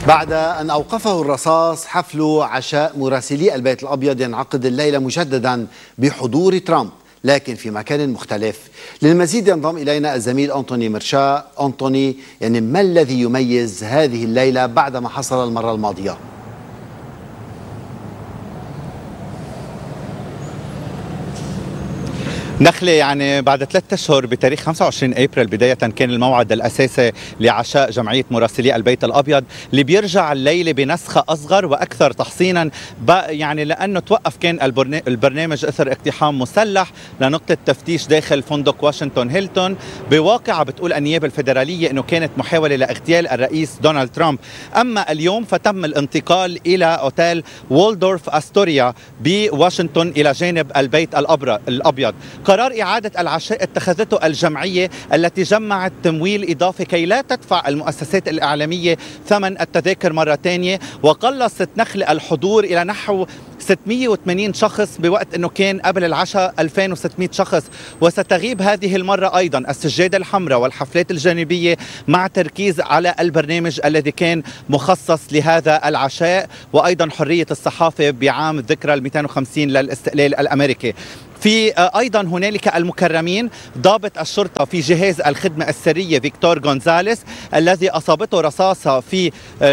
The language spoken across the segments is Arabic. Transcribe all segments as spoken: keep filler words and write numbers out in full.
بعد أن أوقفه الرصاص، حفل عشاء مراسلي البيت الأبيض ينعقد الليلة مجددا بحضور ترامب، لكن في مكان مختلف. للمزيد ينضم إلينا الزميل أنطوني مرشاء. أنطوني، يعني ما الذي يميز هذه الليلة بعد ما حصل المرة الماضية؟ نخلة، يعني بعد ثلاثة أشهر بتاريخ خمسة وعشرين أبريل بداية كان الموعد الأساسي لعشاء جمعية مراسلي البيت الأبيض، اللي بيرجع الليلة بنسخة أصغر وأكثر تحصينا، يعني لأنه توقف كان البرنامج أثر اقتحام مسلح لنقطة تفتيش داخل فندق واشنطن هيلتون بواقعة بتقول النيابة الفيدرالية أنه كانت محاولة لاغتيال الرئيس دونالد ترامب. أما اليوم فتم الانتقال إلى أوتيل والدورف أستوريا بواشنطن إلى جانب البيت الأبيض. قرار إعادة العشاء اتخذته الجمعية التي جمعت تمويل إضافي كي لا تدفع المؤسسات الإعلامية ثمن التذاكر مرة ثانية، وقلصت نخل الحضور إلى نحو ستمئة وثمانين شخص بوقت أنه كان قبل العشاء ألفين وستمئة شخص. وستغيب هذه المرة أيضا السجادة الحمراء والحفلات الجانبية مع تركيز على البرنامج الذي كان مخصص لهذا العشاء، وأيضا حرية الصحافة بعام الذكرى المئتين وخمسين للاستقلال الأمريكي. في أيضا هنالك المكرمين ضابط الشرطة في جهاز الخدمة السرية فيكتور غونزاليس الذي أصابته رصاصة في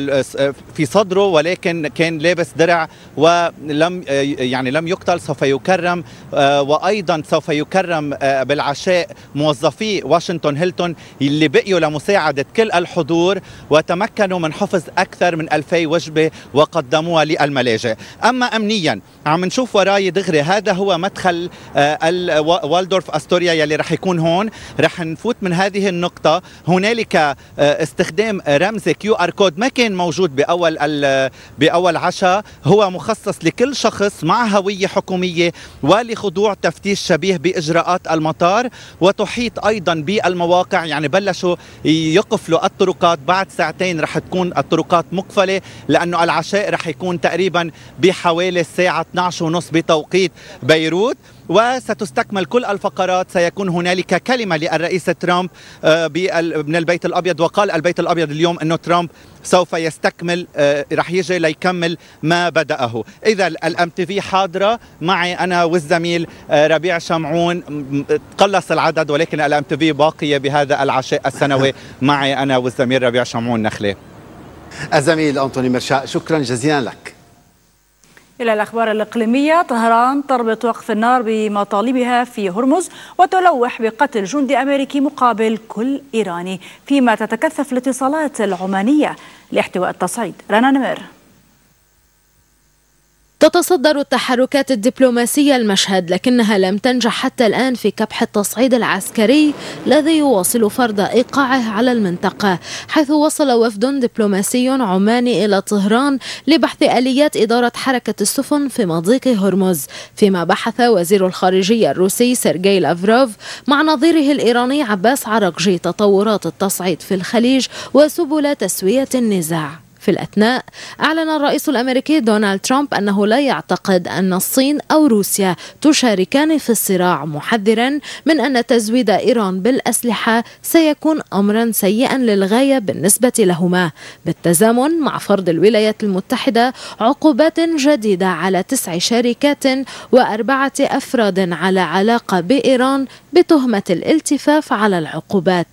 في صدره، ولكن كان لابس درع ولم يعني لم يقتل، سوف يكرم. وأيضا سوف يكرم بالعشاء موظفي واشنطن هيلتون اللي بقيوا لمساعدة كل الحضور وتمكنوا من حفظ أكثر من ألفي وجبة وقدموها للملاجئ. أما أمنيا عم نشوف وراي دغري، هذا هو مدخل الوالدورف أستوريا يلي رح يكون هون. رح نفوت من هذه النقطة. هنالك استخدام رمز كيو ار كود ما كان موجود بأول بأول عشاء، هو مخصص لكل شخص مع هوية حكومية ولخضوع تفتيش شبيه بإجراءات المطار. وتحيط أيضا بالمواقع، يعني بلشوا يقفلوا الطرقات، بعد ساعتين رح تكون الطرقات مقفلة لأنه العشاء رح يكون تقريبا بحوالي الساعة اثنعش وثلاثين بتوقيت بيروت. وستستكمل كل الفقرات. سيكون هنالك كلمة للرئيس ترامب من البيت الأبيض، وقال البيت الأبيض اليوم أنه ترامب سوف يستكمل، رح يجي ليكمل ما بدأه. إذا الام تي في حاضرة معي أنا والزميل ربيع شمعون. قلص العدد ولكن الام تي في باقية بهذا العشاء السنوي. معي أنا والزميل ربيع شمعون. نخلة. الزميل أنطوني مرشاء، شكرا جزيلا لك. إلى الأخبار الإقليمية، طهران تربط وقف النار بمطالبها في هرمز وتلوح بقتل جندي أمريكي مقابل كل إيراني، فيما تتكثف الاتصالات العمانية لاحتواء التصعيد. رنا نمر. تتصدر التحركات الدبلوماسية المشهد، لكنها لم تنجح حتى الآن في كبح التصعيد العسكري الذي يواصل فرض إيقاعه على المنطقة، حيث وصل وفد دبلوماسي عماني إلى طهران لبحث آليات إدارة حركة السفن في مضيق هرمز، فيما بحث وزير الخارجية الروسي سيرجي لافروف مع نظيره الإيراني عباس عراقجي تطورات التصعيد في الخليج وسبل تسوية النزاع. في الأثناء أعلن الرئيس الأمريكي دونالد ترامب أنه لا يعتقد أن الصين أو روسيا تشاركان في الصراع، محذرا من أن تزويد إيران بالأسلحة سيكون أمرا سيئا للغاية بالنسبة لهما، بالتزامن مع فرض الولايات المتحدة عقوبات جديدة على تسع شركات وأربعة أفراد على علاقة بإيران بتهمة الالتفاف على العقوبات.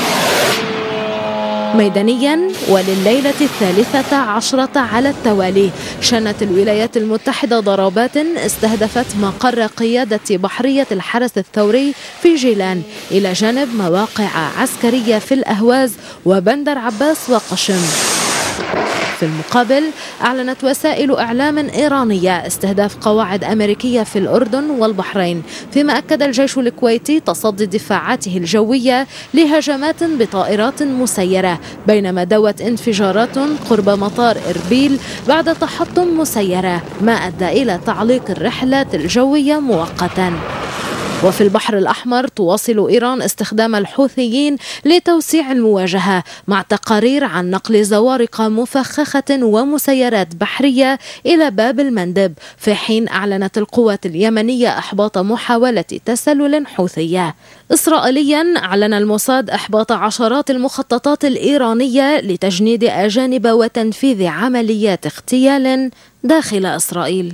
ميدانيا، ولليلة الثالثة عشرة على التوالي شنت الولايات المتحدة ضربات استهدفت مقر قيادة بحرية الحرس الثوري في جيلان، إلى جانب مواقع عسكرية في الأهواز وبندر عباس وقشم. في المقابل أعلنت وسائل إعلام إيرانية استهداف قواعد أمريكية في الأردن والبحرين، فيما أكد الجيش الكويتي تصدي دفاعاته الجوية لهجمات بطائرات مسيرة، بينما دوت انفجارات قرب مطار إربيل بعد تحطم مسيرة، ما أدى إلى تعليق الرحلات الجوية مؤقتا. وفي البحر الأحمر تواصل إيران استخدام الحوثيين لتوسيع المواجهة مع تقارير عن نقل زوارق مفخخة ومسيرات بحرية إلى باب المندب، في حين أعلنت القوات اليمنية إحباط محاولة تسلل حوثية. إسرائيليا أعلن الموساد إحباط عشرات المخططات الإيرانية لتجنيد أجانب وتنفيذ عمليات اغتيال داخل إسرائيل.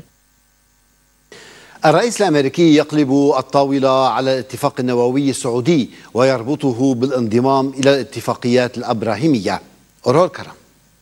الرئيس الأمريكي يقلب الطاولة على الاتفاق النووي السعودي ويربطه بالانضمام إلى الاتفاقيات الأبراهيمية. أورور كرم.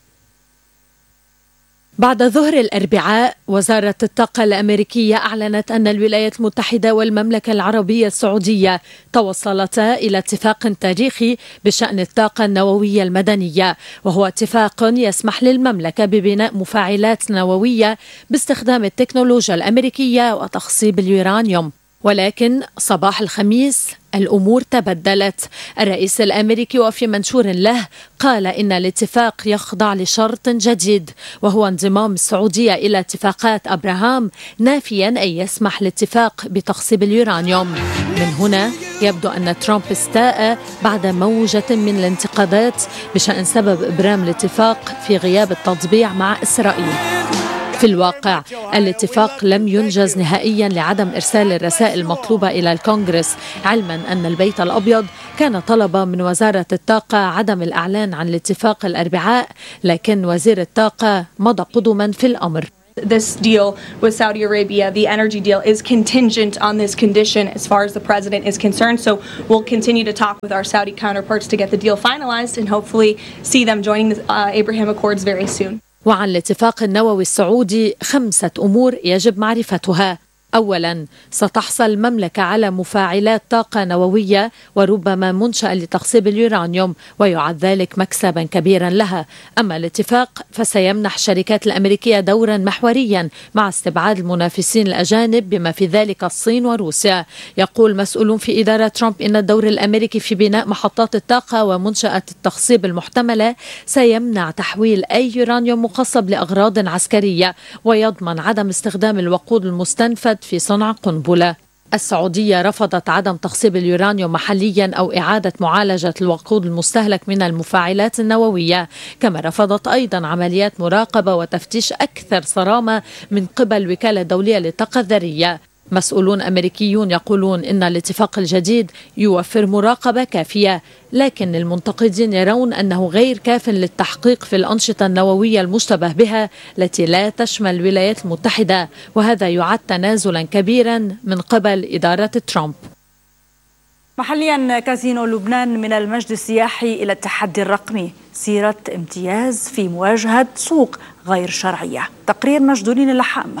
بعد ظهر الأربعاء وزارة الطاقة الأمريكية أعلنت أن الولايات المتحدة والمملكة العربية السعودية توصلتا إلى اتفاق تاريخي بشأن الطاقة النووية المدنية، وهو اتفاق يسمح للمملكة ببناء مفاعلات نووية باستخدام التكنولوجيا الأمريكية وتخصيب اليورانيوم. ولكن صباح الخميس الأمور تبدلت. الرئيس الأمريكي وفي منشور له قال إن الاتفاق يخضع لشرط جديد، وهو انضمام السعودية إلى اتفاقات أبراهام، نافيا أن يسمح الاتفاق بتخصيب اليورانيوم. من هنا يبدو أن ترامب استاء بعد موجة من الانتقادات بشأن سبب إبرام الاتفاق في غياب التطبيع مع إسرائيل. في الواقع الاتفاق لم ينجز نهائيا لعدم إرسال الرسائل المطلوبة إلى الكونغرس، علما أن البيت الأبيض كان طلب من وزارة الطاقة عدم الإعلان عن الاتفاق الأربعاء، لكن وزير الطاقة مضى قدما في الأمر. This deal with Saudi Arabia, the energy deal, is contingent on this condition as far as the president is concerned. So we'll continue to talk with our Saudi counterparts to get the deal finalized and hopefully see them joining the uh, Abraham Accords very soon. وعن الاتفاق النووي السعودي خمسة أمور يجب معرفتها. أولا، ستحصل المملكة على مفاعلات طاقة نووية وربما منشأة لتخصيب اليورانيوم، ويعد ذلك مكسبا كبيرا لها. أما الاتفاق فسيمنح الشركات الأمريكية دورا محوريا مع استبعاد المنافسين الأجانب بما في ذلك الصين وروسيا. يقول مسؤولون في إدارة ترامب إن الدور الأمريكي في بناء محطات الطاقة ومنشأة التخصيب المحتملة سيمنع تحويل أي يورانيوم مخصب لأغراض عسكرية، ويضمن عدم استخدام الوقود المستنفد في صنع قنبلة. السعودية رفضت عدم تخصيب اليورانيوم محليا أو إعادة معالجة الوقود المستهلك من المفاعلات النووية، كما رفضت أيضا عمليات مراقبة وتفتيش أكثر صرامة من قبل الوكالة الدولية للطاقة الذرية. مسؤولون أمريكيون يقولون إن الاتفاق الجديد يوفر مراقبة كافية، لكن المنتقدين يرون أنه غير كاف للتحقيق في الأنشطة النووية المشتبه بها التي لا تشمل الولايات المتحدة، وهذا يعد تنازلا كبيرا من قبل إدارة ترامب. محليا، كازينو لبنان من المجد السياحي إلى التحدي الرقمي، سيرة امتياز في مواجهة سوق غير شرعية. تقرير مجدولين اللحام.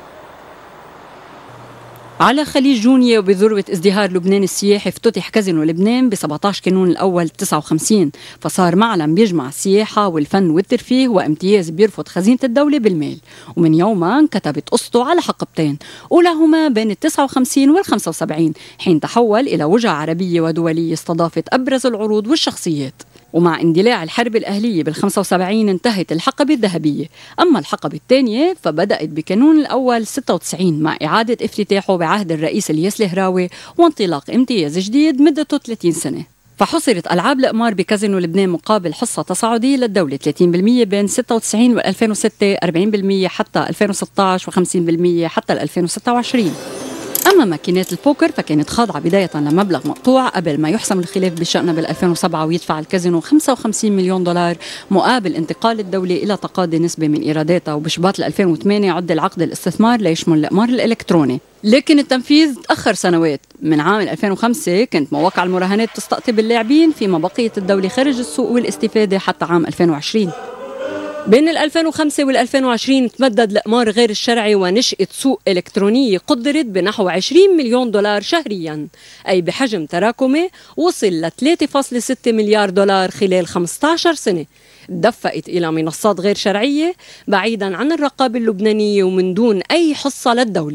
على خليج جونيا وبذروة ازدهار لبنان السياحي افتتح كازينو لبنان ب سبعة عشر كانون الأول تسعة وخمسين، فصار معلم بيجمع السياحة والفن والترفيه وامتياز بيرفض خزينة الدولة بالمال. ومن يوما كتبت قصته على حقبتين، أولاهما بين ال تسعة وخمسين وال خمسة وسبعين، حين تحول إلى وجهة عربية ودولية استضافت أبرز العروض والشخصيات. ومع اندلاع الحرب الأهلية بال خمسة وسبعين انتهت الحقبة الذهبية. أما الحقبة الثانية فبدأت بكانون الأول ستة وتسعين مع إعادة افتتاحه بعهد الرئيس الياس الهراوي وانطلاق امتياز جديد مدته ثلاثين سنة. فحصرت ألعاب القمار بكازينو لبنان مقابل حصة تصاعدية للدولة ثلاثين بالمئة بين ستة وتسعين وال ألفين وستة، أربعين بالمئة حتى ألفين وستة عشر وخمسين بالمئة حتى ألفين وستة وعشرين. أما ماكينات البوكر فكانت خاضعة بداية لمبلغ مقطوع قبل ما يحسم الخلاف بشأنها بال ألفين وسبعة ويدفع الكازينو خمسة وخمسين مليون دولار مقابل انتقال الدولة إلى تقاضي نسبة من إيراداتها. وبشباط ألفين وثمانية عد العقد الاستثمار ليشمل القمار الإلكتروني، لكن التنفيذ تأخر سنوات. من عام ألفين وخمسة كانت مواقع المراهنات تستقطب اللاعبين، فيما بقيت الدولة خارج السوق والاستفادة حتى عام ألفين وعشرين. بين ال ألفين وخمسة وال ألفين وعشرين تمدد القمار غير الشرعي ونشأت سوق إلكترونية قدرت بنحو عشرين مليون دولار شهريا، أي بحجم تراكمي وصل ل ثلاثة فاصلة ستة مليار دولار خلال خمسة عشر سنة. دفقت إلى منصات غير شرعية بعيدا عن الرقابة اللبنانية ومن دون أي حصة للدولة.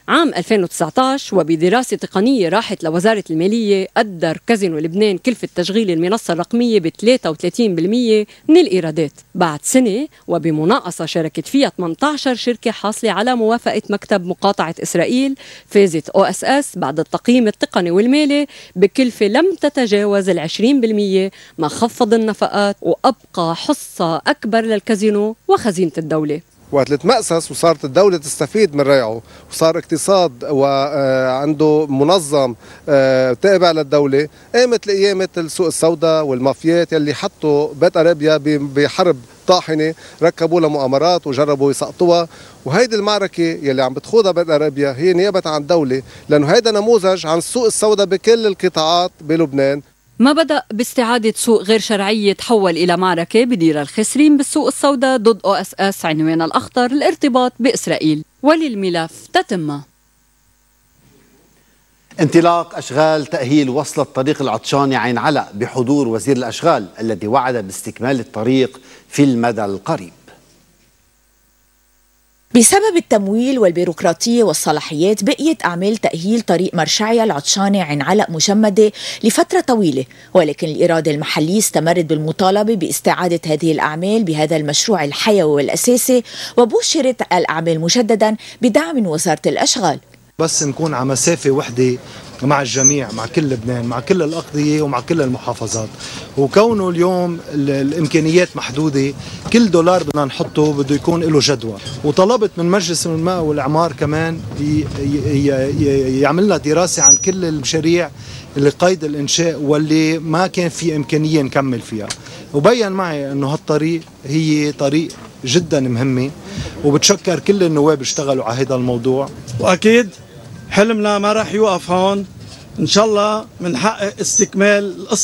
عام ألفين وتسعة عشر وبدراسة تقنية راحت لوزارة المالية قدر كازينو لبنان كلفة تشغيل المنصة الرقمية ب ثلاثة وثلاثين بالمئة من الإيرادات. بعد سنة وبمناقصة شاركت فيها ثمانية عشر شركة حاصلة على موافقة مكتب مقاطعة إسرائيل، فازت أو إس إس بعد التقييم التقني والمالي بكلفة لم تتجاوز العشرين بالمئة، ما خفض النفقات وأبقى حصة أكبر للكازينو وخزينة الدولة. وقت اللي تمأسس وصارت الدولة تستفيد من ريعه وصار اقتصاد وعنده منظم تابع للدولة، قامت لقيامة السوق السوداء والمافيات يلي حطوا بيت أرابيا بحرب طاحنة، ركبوا لها مؤامرات وجربوا يسقطوها. وهيدي المعركة يلي عم بتخوضها بيت أرابيا هي نيابة عن الدولة، لأنه هيدا نموذج عن السوق السوداء بكل القطاعات بلبنان. ما بدأ باستعادة سوق غير شرعية تحول إلى معركة بدير الخاسرين بالسوق السوداء ضد أو إس إس عنوان الأخطر الارتباط بإسرائيل، وللملف تتمة. انطلاق أشغال تأهيل وصل الطريق العطشاني عين علق بحضور وزير الأشغال الذي وعد باستكمال الطريق في المدى القريب. بسبب التمويل والبيروقراطية والصلاحيات بقيت أعمال تأهيل طريق مرشعية العطشاني عين علق مجمدة لفترة طويلة، ولكن الإرادة المحلية استمرت بالمطالبة باستعادة هذه الأعمال بهذا المشروع الحيوي والأساسي، وبشرت الأعمال مجددا بدعم من وزارة الأشغال. بس نكون على مسافة وحدة مع الجميع، مع كل لبنان، مع كل الأقضية ومع كل المحافظات. وكونه اليوم الإمكانيات محدودة، كل دولار بدنا نحطه بده يكون له جدوى. وطلبت من مجلس الماء والإعمار كمان يعمل لنا دراسة عن كل المشاريع اللي قيد الإنشاء واللي ما كان في إمكانية نكمل فيها، وبين معي أنه هالطريق هي طريق جدا مهمة، وبتشكر كل النواب اشتغلوا على هذا الموضوع. وأكيد حلمنا ما راح يوقف هون، إن شاء الله منحقق استكمال القصة